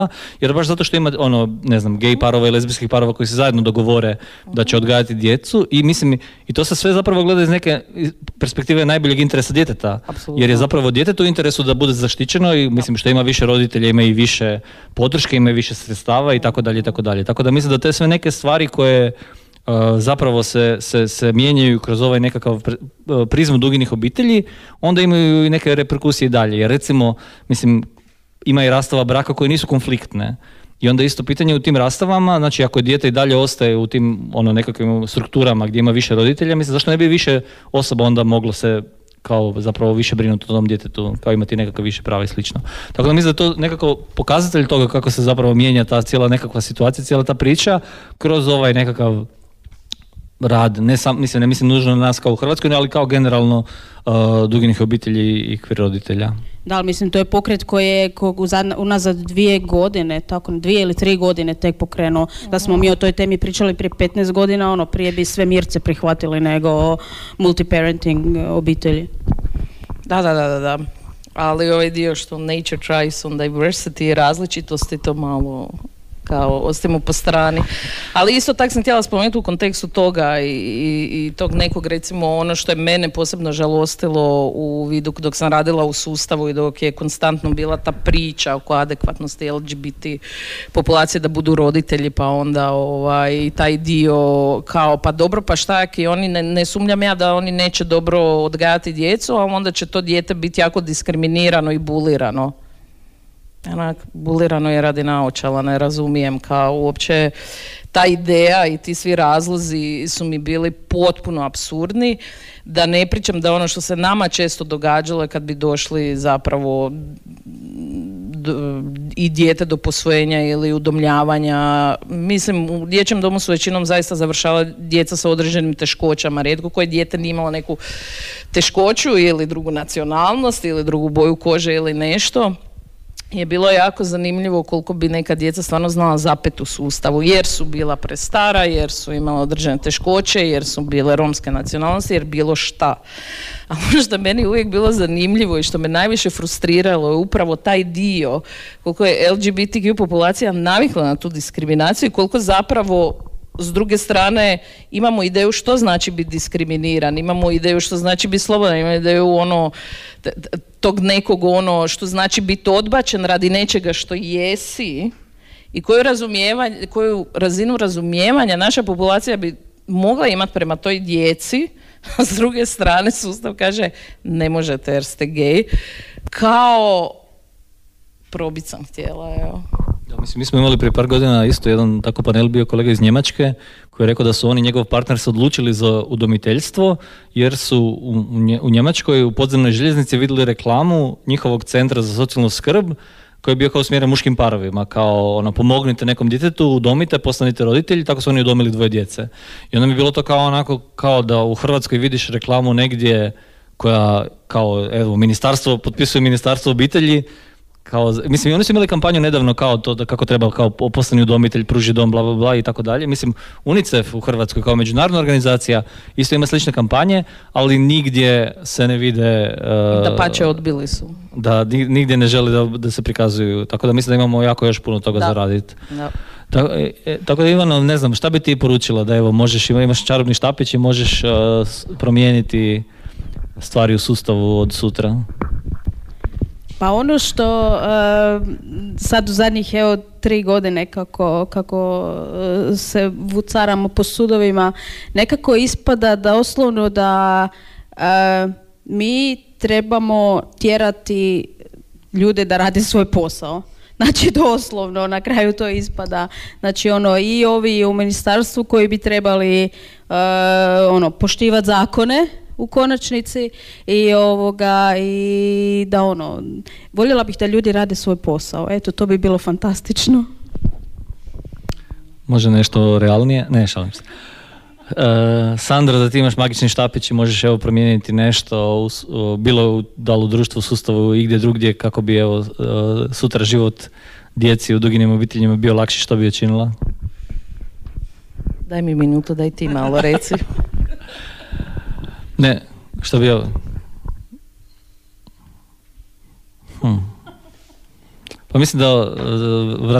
jer baš zato što ima ne znam, gej parova i lezbijskih parova koji se zajedno dogovore da će odgajati djecu i mislim, i to se sve zapravo gleda iz neke perspektive najboljeg interesa djeteta. Apsolutno. Jer je zapravo djetetu u interesu da bude zaštićeno i mislim što ima više roditelja, ima i više podrške, ima i više sredstava i tako dalje i tako dalje. Tako da mislim da te sve neke stvari koje zapravo se mijenjaju kroz ovaj nekakav prizmu duginih obitelji, onda imaju i neke reperkusije dalje. Jer recimo, mislim, ima i rastava braka koje nisu konfliktne. I onda isto pitanje u tim rastavama, znači ako dijete i dalje ostaje u tim nekakvim strukturama gdje ima više roditelja, mislim zašto ne bi više osoba onda moglo se kao zapravo više brinuti o tom djetetu, kao imati nekakve više prava i slično. Tako da mislim da je to nekako pokazatelj toga kako se zapravo mijenja ta cijela nekakva situacija, cijela ta priča kroz ovaj nekakav rad, ne mislim nužno na nas kao u Hrvatskoj, ali kao generalno duginih obitelji i queer roditelja. Da, ali mislim to je pokret koji je unazad 2 godine, tako 2 ili 3 godine tek pokrenuo. Da smo mi o toj temi pričali prije 15 godina, prije bi sve mirce prihvatili nego multiparenting obitelji. Da. Ali ovaj dio što nature thrives on diversity i različitosti, to malo kao ostavimo po strani. Ali isto tako sam htjela spomenuti u kontekstu toga i tog nekog, recimo, ono što je mene posebno žalostilo u vidu dok sam radila u sustavu i dok je konstantno bila ta priča oko adekvatnosti LGBT populacije da budu roditelji, pa onda taj dio kao pa dobro, pa šta i oni ne sumnjam ja da oni neće dobro odgajati djecu, a onda će to dijete biti jako diskriminirano i bulirano. Bulirano je radi naočala, ne razumijem, kao uopće ta ideja i ti svi razlozi su mi bili potpuno apsurdni, da ne pričam da ono što se nama često događalo je kad bi došli zapravo i dijete do posvojenja ili udomljavanja. Mislim, u dječjem domu su većinom zaista završala djeca sa određenim teškoćama, rijetko koje dijete nije imalo neku teškoću ili drugu nacionalnost ili drugu boju kože ili nešto. Je bilo jako zanimljivo koliko bi neka djeca stvarno znala zapet u sustavu, jer su bila prestara, jer su imala određene teškoće, jer su bile romske nacionalnosti, jer bilo šta. A ono što meni uvijek bilo zanimljivo i što me najviše frustriralo je upravo taj dio koliko je LGBTQ populacija navikla na tu diskriminaciju i koliko zapravo s druge strane imamo ideju što znači biti diskriminiran, imamo ideju što znači biti slobodan, imamo ideju tog nekog što znači biti odbačen radi nečega što jesi i koju razinu razumijevanja naša populacija bi mogla imati prema toj djeci, a s druge strane sustav kaže ne možete jer ste gej, kao probit sam htjela, evo. Da, mislim, mi smo imali prije par godina isto jedan tako panel, bio kolega iz Njemačke koji je rekao da su oni i njegov partner se odlučili za udomiteljstvo jer su u Njemačkoj u podzemnoj željeznici vidjeli reklamu njihovog centra za socijalnu skrb koji je bio kao usmjeren muškim parovima, kao pomognite nekom djetetu, udomite, postanite roditelji, tako su oni udomili 2 djece. I onda mi je bilo to kao da u Hrvatskoj vidiš reklamu negdje koja kao ministarstvo, potpisuje ministarstvo obitelji, mislim, oni su imali kampanju nedavno kao to da kako treba kao postani udomitelj, pruži dom, bla bla bla i tako dalje. Mislim, UNICEF u Hrvatskoj kao međunarodna organizacija isto ima slične kampanje, ali nigdje se ne vide dapače odbili su. Da, nigdje ne želi da se prikazuju. Tako da mislim da imamo jako još puno toga za raditi. Tako da Ivano, ne znam, šta bi ti poručila da evo možeš, imaš čarobni štapić i možeš promijeniti stvari u sustavu od sutra? Pa ono što sad u zadnjih 3 godine kako se vucaramo po sudovima, nekako ispada da doslovno da mi trebamo tjerati ljude da rade svoj posao. Znači doslovno na kraju to ispada. Znači i ovi u ministarstvu koji bi trebali poštivati zakone u konačnici i da voljela bih da ljudi rade svoj posao. Eto, to bi bilo fantastično. Može nešto realnije? Ne, šalim se. Sandra, da ti imaš magični štapić i možeš promijeniti nešto, bilo da li u društvu, u sustavu i gdje drugdje, kako bi sutra život djeci u duginim obiteljima bio lakši, što bi učinila? Daj mi minutu, daj ti malo reci. Ne, što bi Pa mislim da